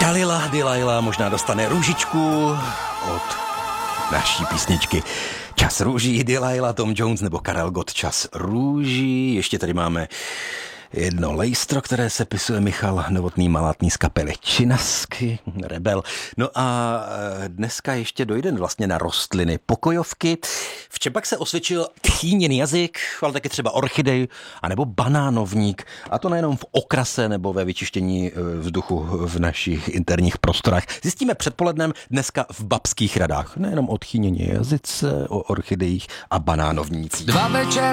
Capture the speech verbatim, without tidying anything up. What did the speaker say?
Dalila, Delilah možná dostane růžičku od naší písničky Čas růží, Delilah, Tom Jones nebo Karel Gott, Čas růží. Ještě tady máme jedno lejstro, které se pisuje Michal Novotný Malátný z kapely Činasky, Rebel. No a dneska ještě dojdeme vlastně na rostliny, pokojovky. V čem pak se osvědčil tchýněný jazyk, ale taky třeba orchidej, anebo banánovník. A to nejenom v okrase nebo ve vyčištění vzduchu v našich interních prostorách. Zjistíme předpolednem dneska v Babských radách. Nejenom o tchýnění jazyce, o orchidejích a banánovnících. Dva večer